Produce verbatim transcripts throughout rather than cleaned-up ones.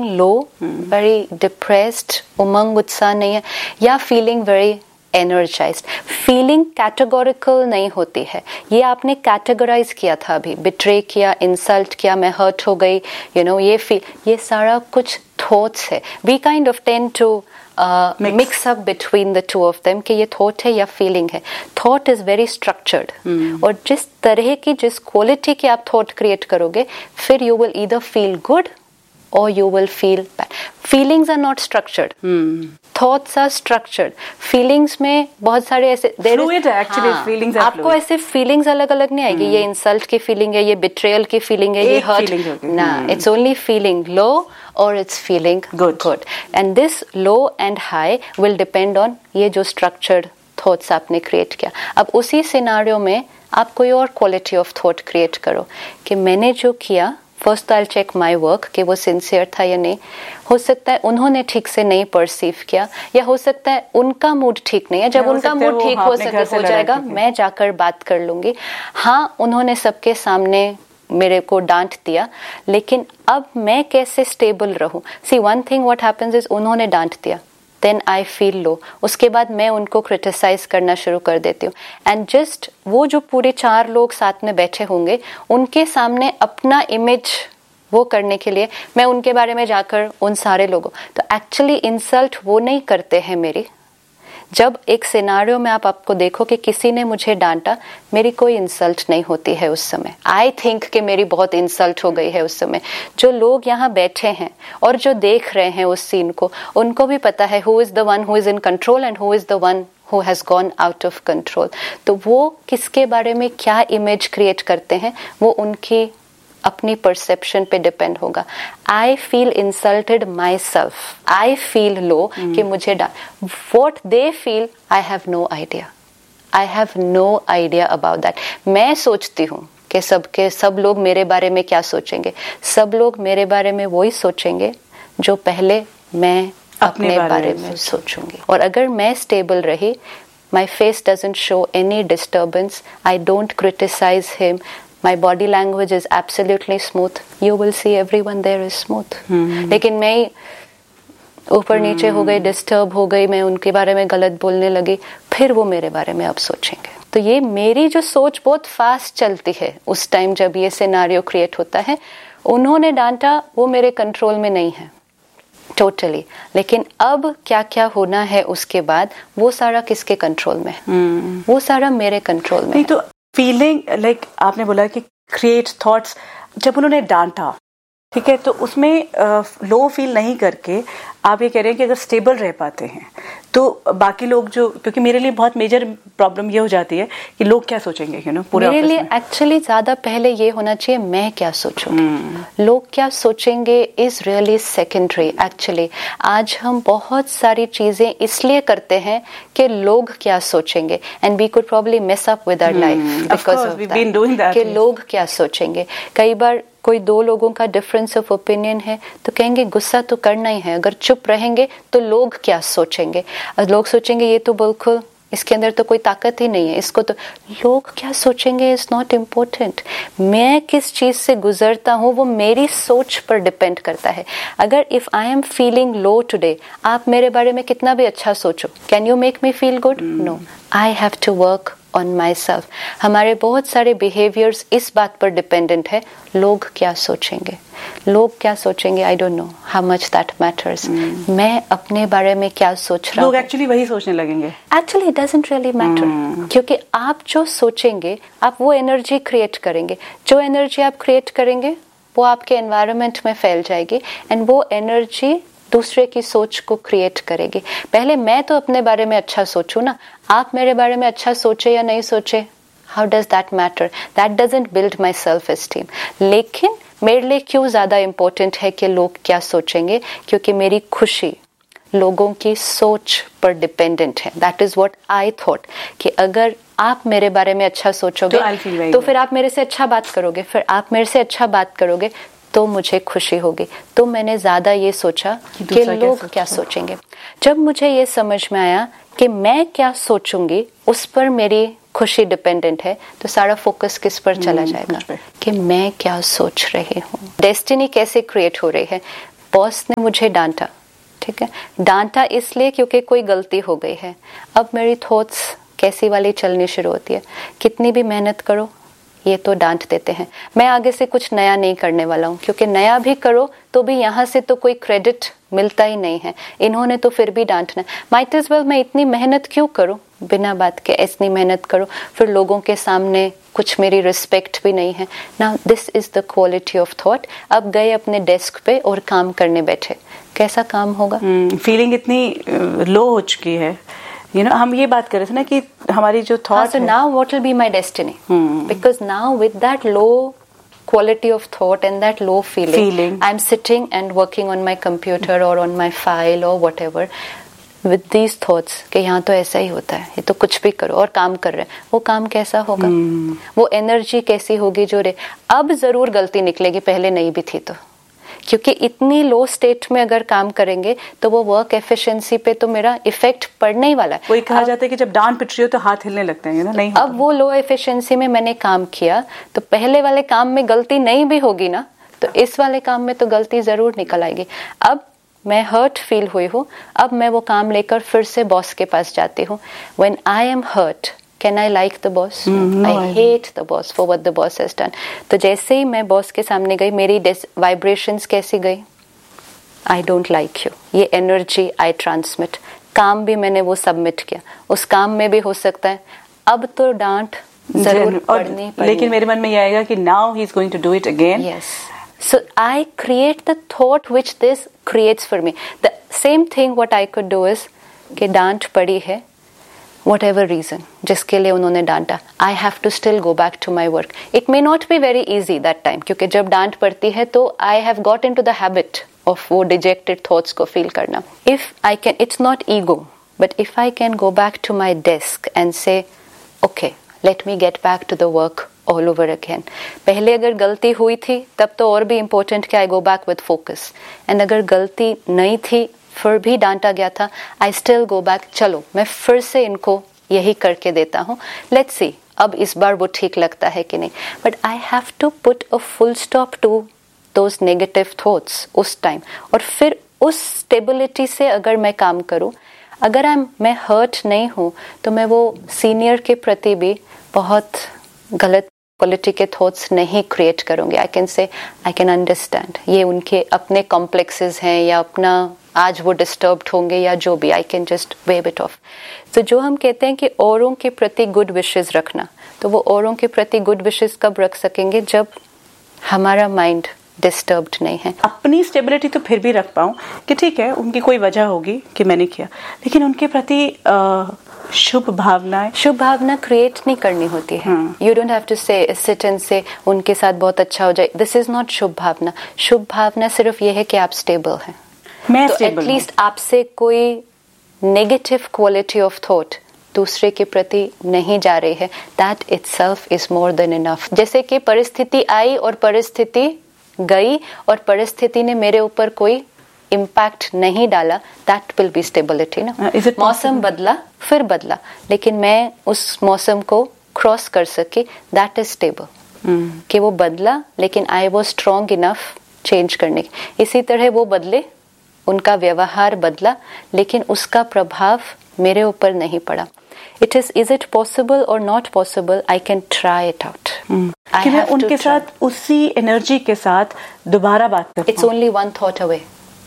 Feeling low, very depressed, उमंग उत्साह नहीं है, या feeling very energised. Feeling categorical नहीं होती है। ये आपने कैटेगराइज किया था अभी, बिट्रे किया, इंसल्ट किया, मैं हर्ट हो गई, यू नो, ये फील, ये सारा कुछ थॉट्स है। We kind of tend to mix up between the two of them कि ये थॉट है या फीलिंग है। थॉट इज वेरी स्ट्रक्चर्ड, और जिस तरह की, जिस क्वालिटी की आप थॉट क्रिएट करोगे, फिर you will either feel good or you will feel bad. Feelings are not structured. Hmm. Thoughts are structured. Feelings में बहुत सारे ऐसे fluid है actually. हाँ, feelings are आपको fluid. ऐसे feelings अलग अलग नहीं आएगी. hmm. ये insult की feeling है, ये betrayal की feeling है, ये hurt. ना, hmm. it's only feeling low or it's feeling good. good. And this low and high will depend on ये जो structured thoughts आपने create किया. अब उसी scenario में आप कोई और quality of thought create करो कि मैंने जो किया, first I check my work कि वो सिंसियर था या नहीं। हो सकता है उन्होंने ठीक से नहीं परसीव किया, या हो सकता है उनका मूड ठीक नहीं है। जब उनका मूड ठीक हो सके हो जाएगा, मैं जाकर बात कर लूंगी। हाँ, उन्होंने सबके सामने मेरे को डांट दिया, लेकिन अब मैं कैसे स्टेबल रहूं। सी one thing what happens is, उन्होंने डांट दिया, देन आई फील लो, उसके बाद मैं उनको क्रिटिसाइज करना शुरू कर देती हूँ। एंड जस्ट वो जो पूरे चार लोग साथ में बैठे होंगे, उनके सामने अपना इमेज वो करने के लिए मैं उनके बारे में जाकर उन सारे लोगों, तो एक्चुअली इंसल्ट वो नहीं करते हैं मेरी। जब एक सिनारियो में आप आपको देखो कि किसी ने मुझे डांटा, मेरी कोई इंसल्ट नहीं होती है उस समय। आई थिंक कि मेरी बहुत इंसल्ट हो गई है उस समय। जो लोग यहाँ बैठे हैं और जो देख रहे हैं उस सीन को, उनको भी पता है who is the one who is in control and who is the one who has gone out of control. तो वो किसके बारे में क्या इमेज क्रिएट करते हैं, वो उनकी अपनी परसेप्शन पे डिपेंड होगा। I feel insulted my self, I feel low कि मुझे what they feel, I have no idea, I have no idea about that. मैं सोचती हूँ कि सबके सब लोग मेरे बारे में क्या सोचेंगे। सब लोग मेरे बारे में वही सोचेंगे जो पहले मैं अपने, अपने बारे, बारे में सोचूंगी। और अगर मैं स्टेबल रही, my face doesn't show any disturbance, I don't criticise him, my body language is absolutely smooth, you will see everyone there is smooth. hmm. लेकिन मैं ऊपर hmm. नीचे हो गई, डिस्टर्ब हो गई, मैं उनके बारे में गलत बोलने लगी, फिर वो मेरे बारे में अब सोचेंगे। तो ये मेरी जो सोच बहुत फास्ट चलती है उस टाइम जब ये सिनारियो क्रिएट होता है। उन्होंने डांटा, वो मेरे कंट्रोल में नहीं है टोटली totally. लेकिन अब क्या क्या होना है उसके बाद, वो सारा किसके कंट्रोल में? hmm. वो सारा मेरे कंट्रोल में। तो फीलिंग लाइक like, आपने बोला कि क्रिएट थॉट्स, जब उन्होंने डांटा, ठीक है, तो उसमें लो फील नहीं करके आप ये कह रहे हैं कि अगर स्टेबल रह पाते हैं तो बाकी लोग जो, क्योंकि मेरे लिए बहुत मेजर प्रॉब्लम ये हो जाती है कि लोग क्या सोचेंगे, यू नो, पूरे मेरे लिए एक्चुअली ज्यादा पहले ये होना चाहिए मैं क्या सोचूंगी। hmm. लोग क्या सोचेंगे इज रियली सेकेंडरी। एक्चुअली आज हम बहुत सारी चीजें इसलिए करते हैं कि लोग क्या सोचेंगे, and we could probably mess up with our life because of that कि लोग क्या सोचेंगे। कई बार कोई दो लोगों का डिफरेंस ऑफ ओपिनियन है तो कहेंगे गुस्सा तो करना ही है, अगर चुप रहेंगे तो लोग क्या सोचेंगे। और लोग सोचेंगे ये तो बिल्कुल, इसके अंदर तो कोई ताकत ही नहीं है, इसको तो लोग क्या सोचेंगे इज नॉट इम्पोर्टेंट। मैं किस चीज से गुजरता हूँ वो मेरी सोच पर डिपेंड करता है। अगर if I am feeling low today, आप मेरे बारे में कितना भी अच्छा सोचो, can you make me feel good? No, I have to work on my self. हमारे बहुत सारे बिहेवियर्स इस बात पर डिपेंडेंट है, लोग क्या सोचेंगे। लोग क्या सोचेंगे, I don't know how much that matters. मैं अपने बारे में क्या सोच रहा हूँ, लोग एक्चुअली वही सोचने लगेंगे। Actually it doesn't really matter, क्योंकि आप जो सोचेंगे आप वो एनर्जी क्रिएट करेंगे। जो एनर्जी आप क्रिएट करेंगे वो आपके एनवायरनमेंट में फैल जाएगी, एंड वो एनर्जी दूसरे की सोच को क्रिएट करेगी। पहले मैं तो अपने बारे में अच्छा सोचूं ना, आप मेरे बारे में अच्छा सोचे या नहीं सोचे, how does that matter? That doesn't build my self esteem. लेकिन मेरे लिए क्यों ज्यादा इंपॉर्टेंट है कि लोग क्या सोचेंगे, क्योंकि मेरी खुशी लोगों की सोच पर डिपेंडेंट है। That is what I thought कि अगर आप मेरे बारे में अच्छा सोचोगे तो, तो फिर आप मेरे से अच्छा बात करोगे, फिर आप मेरे से अच्छा बात करोगे तो मुझे खुशी होगी। तो मैंने ज्यादा ये सोचा कि, कि लोग क्या, क्या सोचेंगे। जब मुझे ये समझ में आया कि मैं क्या सोचूंगी उस पर मेरी खुशी डिपेंडेंट है, तो सारा फोकस किस पर चला जाएगा कि मैं क्या सोच रही हूँ। डेस्टिनी कैसे क्रिएट हो रही है? बॉस ने मुझे डांटा, ठीक है, डांटा इसलिए क्योंकि कोई गलती हो गई है। अब मेरी थॉट्स कैसी वाली चलनी शुरू होती है, कितनी भी मेहनत करो ये तो डांट देते हैं, मैं आगे से कुछ नया नहीं करने वाला हूँ, क्योंकि नया भी करो तो भी यहाँ से तो कोई क्रेडिट मिलता ही नहीं है, इन्होंने तो फिर भी डांटना। माइट एज वेल मैं इतनी मेहनत क्यों करूँ, बिना बात के इतनी मेहनत करो, फिर लोगों के सामने कुछ मेरी रिस्पेक्ट भी नहीं है। Now this is the quality of thought. अब गए अपने डेस्क पे और काम करने बैठे, कैसा काम होगा? फीलिंग hmm, इतनी लो हो चुकी है, यू you नो know, हम ये बात कर रहे थे ना कि हमारी जो थॉट है, now what will be my destiny, because now with that low quality of thought and that low feeling, feeling. I'm sitting and working on my computer or on my file or whatever with these thoughts कि यहाँ तो ऐसा ही होता है, ये तो कुछ भी करो और काम कर रहे हैं, वो काम कैसा होगा? hmm. वो एनर्जी कैसी होगी जो रे अब जरूर गलती निकलेगी, पहले नहीं भी थी तो, क्योंकि इतनी लो स्टेट में अगर काम करेंगे तो वो वर्क एफिशिएंसी पे तो मेरा इफेक्ट पड़ने ही वाला है। कोई कहा जाता है कि जब डांट पिट रही हो तो हाथ हिलने लगते हैं, ना नहीं होता। अब वो लो एफिशिएंसी में मैंने काम किया तो पहले वाले काम में गलती नहीं भी होगी ना, तो इस वाले काम में तो गलती जरूर निकल आएगी। अब मैं हर्ट फील हुई हूँ, अब मैं वो काम लेकर फिर से बॉस के पास जाती हूँ। When I am hurt, Can I like the boss? Mm, no, I, I hate the boss for what the boss has done. तो जैसे ही मैं बॉस के सामने गई, मेरी वाइब्रेशंस कैसी गई? I don't like you. ये एनर्जी I transmit. काम भी मैंने वो सबमिट किया, उस काम में भी हो सकता है अब तो डांट जरूर पड़नी पड़नी। लेकिन मेरे मन में ये आएगा कि now he is going to do it again. Yes. So I create the thought which this creates for me. The same thing what I could do is कि डांट पड़ी है, whatever reason जिसके लिए उन्होंने डांटा, I have to still go back to my work. It may not be very easy that time, क्योंकि जब डांट पड़ती है तो I have got into the habit of वो dejected thoughts को feel करना. If I can, it's not ego, but if I can go back to my desk and say, okay, let me get back to the work all over again. पहले अगर गलती हुई थी तब तो और भी important कि I go back with focus. And अगर गलती नहीं थी फिर भी डांटा गया था, आई स्टिल गो बैक, चलो मैं फिर से इनको यही करके देता हूँ, लेट्स सी अब इस बार वो ठीक लगता है कि नहीं। But I have to put a full stop to those negative thoughts उस टाइम, और फिर उस स्टेबिलिटी से अगर मैं काम करूँ, अगर आई मैं हर्ट नहीं हूँ तो मैं वो सीनियर के प्रति भी बहुत गलत क्वालिटी के थॉट्स नहीं क्रिएट करूँगी। I can say I can understand ये उनके अपने कॉम्प्लेक्सेस हैं या अपना आज वो डिस्टर्ब्ड होंगे या जो भी, I can just wave it of. तो जो हम कहते हैं कि औरों के प्रति गुड विशेस रखना, तो वो औरों के प्रति गुड विशेस कब रख सकेंगे? जब हमारा माइंड डिस्टर्ब्ड नहीं है। अपनी स्टेबिलिटी तो फिर भी रख पाऊं कि ठीक है उनकी कोई वजह होगी कि मैंने किया, लेकिन उनके प्रति शुभ भावनाएं शुभ भावना क्रिएट नहीं करनी होती है। यू डोंट हैव टू से सिट एंड से उनके साथ बहुत अच्छा हो जाए, दिस इज नॉट शुभ भावना। शुभ भावना सिर्फ ये है कि आप स्टेबल हैं, मैं तो एटलीस्ट आपसे कोई नेगेटिव क्वालिटी ऑफ थॉट दूसरे के प्रति नहीं जा रही है, that itself is more than enough. जैसे कि परिस्थिति आई और परिस्थिति गई और परिस्थिति ने मेरे ऊपर कोई इम्पैक्ट नहीं डाला, दैट विल बी स्टेबिलिटी ना। मौसम बदला फिर बदला, लेकिन मैं उस मौसम को क्रॉस कर सकी, दैट इज स्टेबल। कि वो बदला लेकिन I was strong enough change करने की। इसी तरह वो बदले, उनका व्यवहार बदला, लेकिन उसका प्रभाव मेरे ऊपर नहीं पड़ा। It is is it possible और not possible, I can try it out. कि मैं उनके साथ उसी एनर्जी के साथ दोबारा बात कर। It's only one thought away.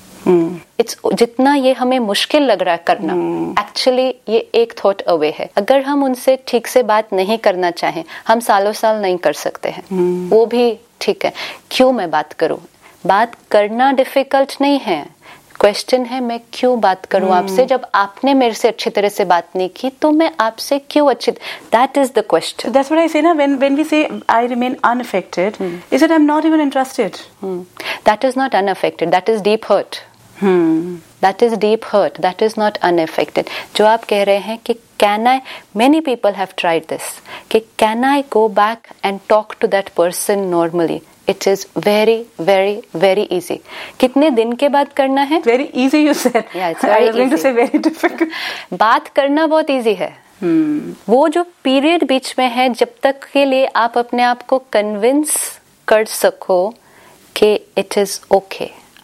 It's जितना ये हमें मुश्किल लग रहा है करना, एक्चुअली hmm. ये एक थॉट अवे है। अगर हम उनसे ठीक से बात नहीं करना चाहें, हम सालों साल नहीं कर सकते हैं, hmm. वो भी ठीक है। क्यों मैं बात करूं? बात करना डिफिकल्ट नहीं है, क्वेश्चन है मैं क्यों बात करूं hmm. आपसे, जब आपने मेरे से अच्छी तरह से बात नहीं की तो मैं आपसे क्यों अच्छी, that is the question. That's what I से ना, व्हेन व्हेन वी से I remain unaffected, is it I am not even interested? That is not unaffected, that is deep hurt. That is deep hurt, that is not unaffected. जो आप कह रहे हैं कि can I, many people have tried this, कि can I go back and talk to that person normally, it is very very very easy. कितने दिन के बाद करना है? Very easy you said. Yeah, it's very easy. to say very difficult. बात करना बहुत इजी है। hmm. वो जो पीरियड बीच में है, जब तक के लिए आप अपने आप को कन्विंस कर सको कि it is okay,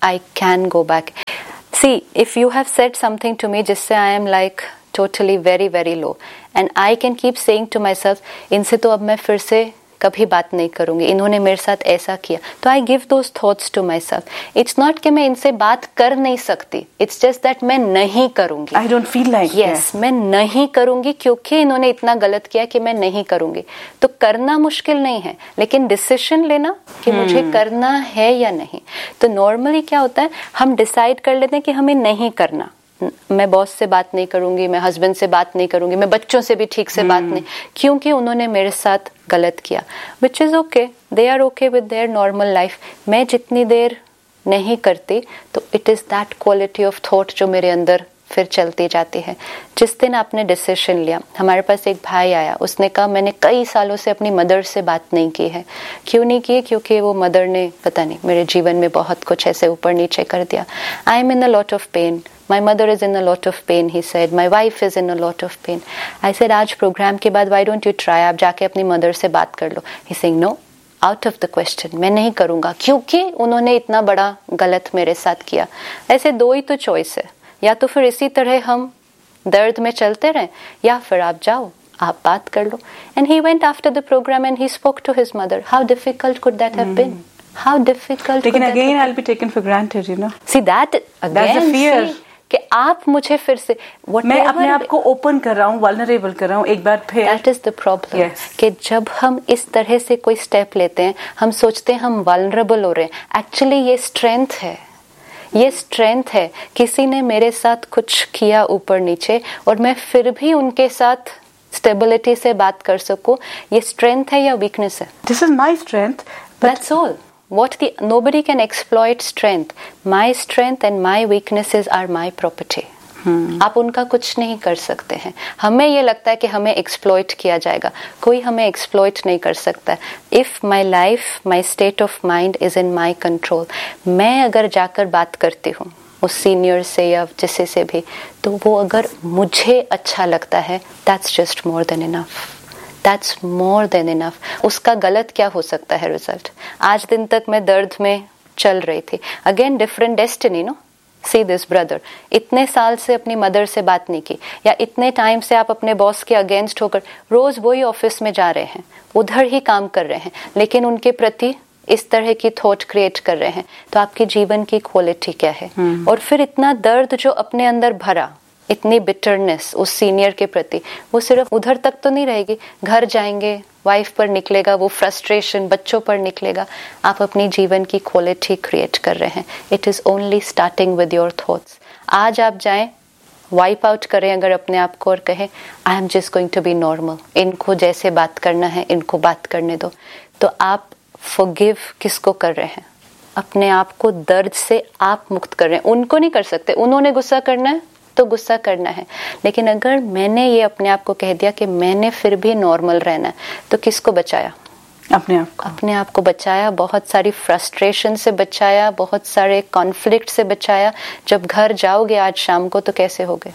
I can go back. See, if you have said something to me जिससे I am like totally very very low and I can keep saying to myself, इनसे तो अब मैं फिर से कभी बात नहीं करूंगी, इन्होंने मेरे साथ ऐसा किया, तो I give those thoughts to my self. It's not कि मैं इनसे बात कर नहीं सकती, इट्स जस्ट दैट मैं नहीं करूंगी. I don't feel like yes, मैं नहीं करूंगी क्योंकि इन्होंने इतना गलत किया कि मैं नहीं करूंगी. तो करना मुश्किल नहीं है, लेकिन डिसीजन लेना कि hmm. मुझे करना है या नहीं. तो नॉर्मली क्या होता है, हम डिसाइड कर लेते हैं कि हमें नहीं करना. मैं बॉस से बात नहीं करूंगी, मैं हस्बैंड से बात नहीं करूंगी, मैं बच्चों से भी ठीक से hmm. बात नहीं, क्योंकि उन्होंने मेरे साथ गलत किया. Which is okay, they are okay with their normal life. मैं जितनी देर नहीं करती तो it is that quality of thought जो मेरे अंदर फिर चलती जाती है. जिस दिन आपने डिसीजन लिया, हमारे पास एक भाई आया, उसने कहा मैंने कई सालों से अपनी मदर से बात नहीं की है. क्यों नहीं की? क्योंकि वो मदर ने पता नहीं मेरे जीवन में बहुत कुछ ऐसे ऊपर नीचे कर दिया. I am in a lot of pen. My mother is in a lot of pain, he said. My wife is in a lot of pain. I said, आज प्रोग्राम के बाद why don't you try? आप जाके अपनी mother से बात कर लो. He's saying, no, out of the question. मैं नहीं करूँगा क्योंकि उन्होंने इतना बड़ा गलत मेरे साथ किया. ऐसे दो ही तो चॉइस है, या तो फिर इसी तरह हम दर्द में चलते रहें, या फिर आप जाओ, आप बात कर लो. And he went after the program and he spoke to his mother. How difficult could that have been? How difficult? Lekin again, I'll be taken for granted, you know. See that again. That's the fear. See, कि आप मुझे फिर से मैं अपने आप को open कर रहा हूँ, वल्नरेबल कर रहा हूँ एक बार फिर. दैट इज द प्रॉब्लम, कि जब हम इस तरह से कोई स्टेप लेते हैं, हम सोचते हैं हम वल्नरेबल हो रहे हैं. एक्चुअली ये स्ट्रेंथ है, ये स्ट्रेंथ है. किसी ने मेरे साथ कुछ किया ऊपर नीचे और मैं फिर भी उनके साथ स्टेबिलिटी से बात कर सकूं, ये स्ट्रेंथ है या वीकनेस है? This is my strength. That's all. What the nobody can exploit strength. My strength and my weaknesses are my property. Hmm. आप उनका कुछ नहीं कर सकते हैं. हमें ये लगता है कि हमें एक्सप्लॉइट किया जाएगा, कोई हमें एक्सप्लॉइट नहीं कर सकता. If my life, my state of mind is in my control. मैं अगर जाकर बात करती हूँ उस सीनियर से या जिसे से भी, तो वो अगर मुझे अच्छा लगता है, that's just more than enough. That's more than enough. उसका गलत क्या हो सकता है रिजल्ट? आज दिन तक मैं दर्द में चल रही थी. Again different destiny, no. See this brother, इतने साल से अपनी मदर से बात नहीं की, या इतने टाइम से आप अपने बॉस के अगेंस्ट होकर रोज वही ऑफिस में जा रहे हैं, उधर ही काम कर रहे हैं, लेकिन उनके प्रति इस तरह की थॉट क्रिएट कर रहे हैं. तो आपके जीवन की क्वालिटी क्या है? hmm. और फिर इतना दर्द जो अपने अंदर भरा, इतनी बिटरनेस उस सीनियर के प्रति, वो सिर्फ उधर तक तो नहीं रहेगी, घर जाएंगे, वाइफ पर निकलेगा, वो फ्रस्ट्रेशन बच्चों पर निकलेगा. आप अपनी जीवन की क्वालिटी क्रिएट कर रहे हैं. It is only starting with your thoughts. आज आप जाएं, वाइप आउट करें अगर अपने आप को और कहें I am just going to be normal, इनको जैसे बात करना है इनको बात करने दो, तो आप फॉरगिव किसको कर रहे हैं? अपने आप को दर्द से आप मुक्त कर रहे हैं. उनको नहीं कर सकते, उन्होंने गुस्सा करना है तो गुस्सा करना है, लेकिन अगर मैंने ये अपने आप को कह दिया कि मैंने फिर भी नॉर्मल रहना है, तो किसको बचाया? अपने आप को. अपने आप को बचाया, बहुत सारी फ्रस्ट्रेशन से बचाया, बहुत सारे कॉन्फ्लिक्ट से बचाया. जब घर जाओगे आज शाम को तो कैसे होगे?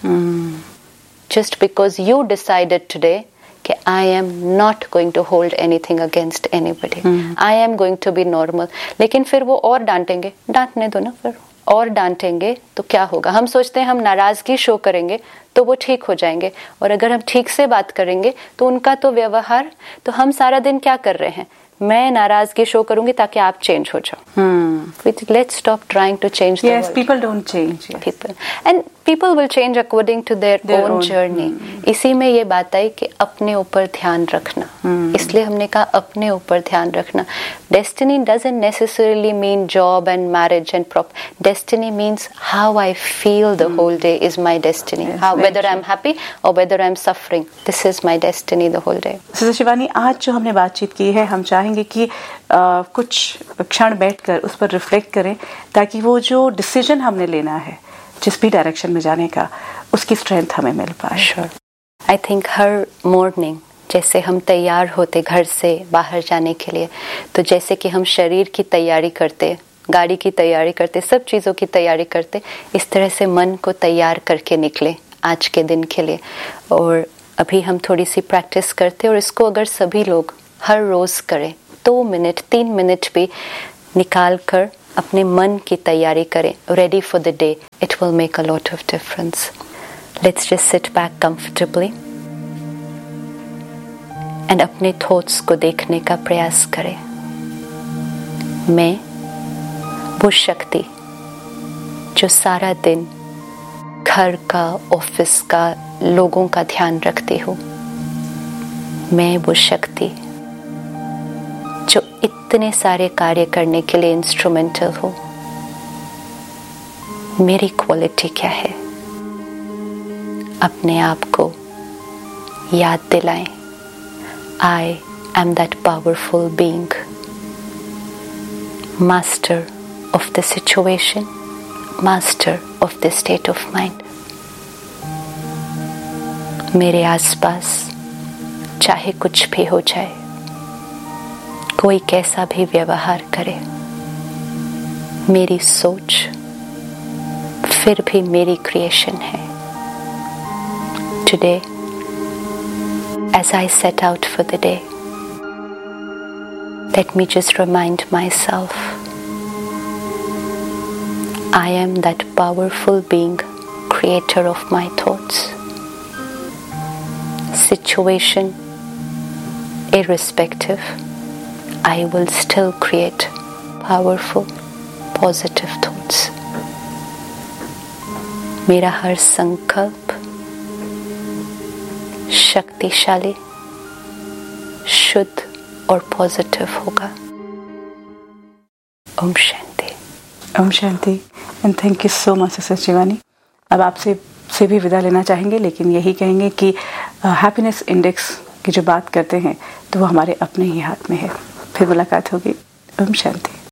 Just because you decided today कि I am not going to hold anything against anybody, I am going to be normal. लेकिन फिर वो और डांटेंगे, डांटने दो ना. फिर और डांटेंगे तो क्या होगा? हम सोचते हैं हम नाराजगी शो करेंगे तो वो ठीक हो जाएंगे, और अगर हम ठीक से बात करेंगे तो उनका तो व्यवहार, तो हम सारा दिन क्या कर रहे हैं? मैं नाराजगी शो करूंगी ताकि आप चेंज हो जाओ. Let's stop trying to change. Yes, people don't change. People and people will change according to their own journey. इसी में ये बात आई कि अपने ऊपर ध्यान रखना. hmm. इसलिए हमने कहा अपने ऊपर ध्यान रखना. Destiny doesn't necessarily mean job and marriage and prop. Destiny means how I feel the whole day is my destiny. How whether I am happy और whether I am suffering, this is my destiny the whole day. Shivani, आज जो हमने बातचीत की है, हम चाहेंगे कि आ, कुछ क्षण बैठकर उस पर रिफ्लेक्ट करें, ताकि वो जो डिसीजन हमने लेना है जिस भी डायरेक्शन में जाने का, उसकी स्ट्रेंथ हमें मिल पाए. Sure. I think her morning जैसे हम तैयार होते घर से बाहर जाने के लिए, तो जैसे कि हम शरीर की तैयारी करते, गाड़ी की तैयारी करते, सब चीज़ों की तैयारी करते, इस तरह से मन को तैयार करके निकले आज के दिन के लिए. और अभी हम थोड़ी सी प्रैक्टिस करते, और इसको अगर सभी लोग हर रोज़ करें, दो मिनट तीन मिनट भी निकाल कर अपने मन की तैयारी करें, ready for the day. It will make a lot of difference. Let's just sit back comfortably and अपने थॉट्स को देखने का प्रयास करें. मैं वो शक्ति जो सारा दिन घर का, ऑफिस का, लोगों का ध्यान रखती हूँ. मैं वो शक्ति जो इतने सारे कार्य करने के लिए इंस्ट्रूमेंटल हूँ. मेरी क्वालिटी क्या है? अपने आप को याद दिलाएं. I am that powerful being, master of the situation, master of the state of mind. मेरे आसपास चाहे कुछ भी हो जाए, कोई कैसा भी व्यवहार करे, मेरी सोच फिर भी मेरी क्रिएशन है. Today, as I set out for the day, let me just remind myself, I am that powerful being, creator of my thoughts. Situation irrespective, I will still create powerful, positive thoughts. मेरा हर संकल्प शक्तिशाली, शुद्ध और positive होगा. Om Shanti. Om Shanti. And thank you so much sister Shivani. अब आपसे से भी विदा लेना चाहेंगे, लेकिन यही कहेंगे कि हैप्पीनेस इंडेक्स की जो बात करते हैं तो वो हमारे अपने ही हाथ में है. फिर मुलाकात होगी. ओम शांति.